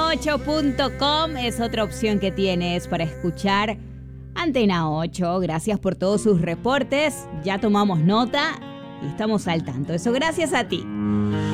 antena8.com es otra opción que tienes para escuchar Antena 8. Gracias por todos sus reportes. Ya tomamos nota y estamos al tanto. Eso gracias a ti.